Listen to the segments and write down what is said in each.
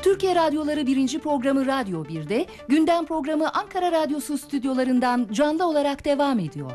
Türkiye Radyoları 1. programı Radyo 1'de, gündem programı Ankara Radyosu stüdyolarından canlı olarak devam ediyor.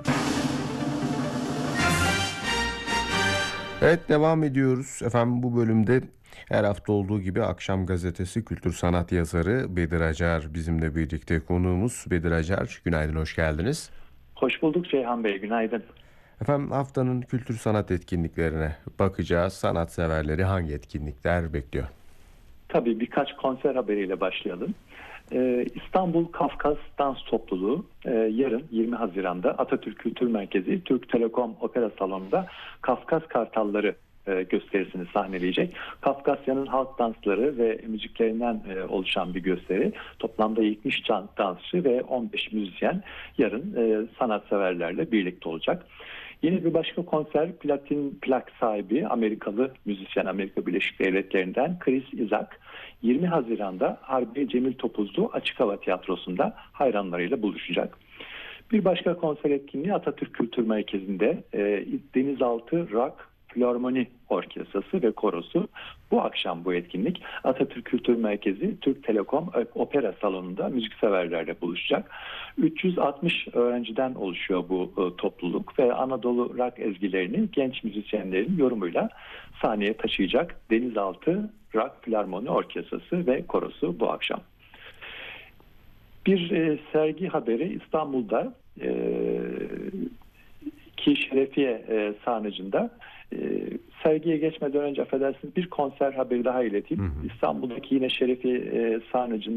Evet, devam ediyoruz. Efendim, bu bölümde her hafta olduğu gibi Akşam Gazetesi kültür sanat yazarı Bedir Acar bizimle birlikte. Konuğumuz Bedir Acar. Günaydın, hoş geldiniz. Hoş bulduk Ceyhan Bey, günaydın. Efendim, haftanın kültür sanat etkinliklerine bakacağız. Sanatseverleri hangi etkinlikler bekliyor? Tabii birkaç konser haberiyle başlayalım. İstanbul Kafkas Dans Topluluğu yarın 20 Haziran'da Atatürk Kültür Merkezi Türk Telekom Opera Salonu'nda Kafkas Kartalları gösterisini sahneleyecek. Kafkasya'nın halk dansları ve müziklerinden oluşan bir gösteri. Toplamda 70 dansçı ve 15 müzisyen yarın sanatseverlerle birlikte olacak. Yeni bir başka konser, platin plak sahibi Amerikalı müzisyen, Amerika Birleşik Devletleri'nden Chris Isaak 20 Haziran'da Harbiye Cemil Topuzlu Açık Hava Tiyatrosu'nda hayranlarıyla buluşacak. Bir başka konser etkinliği Atatürk Kültür Merkezi'nde Denizaltı Rock Filarmoni Orkestrası ve Korosu. Bu akşam bu etkinlik Atatürk Kültür Merkezi Türk Telekom Opera Salonu'nda müzikseverlerle buluşacak. 360 öğrenciden oluşuyor bu topluluk ve Anadolu rock ezgilerini genç müzisyenlerin yorumuyla sahneye taşıyacak Denizaltı Rock Filarmoni Orkestrası ve Korosu bu akşam. Bir sergi haberi İstanbul'da ki Şerefiye sarnıcında. Sergiye geçmeden önce affedersiniz bir konser haberi daha ileteyim. İstanbul'daki yine Şerefiye sarnıcında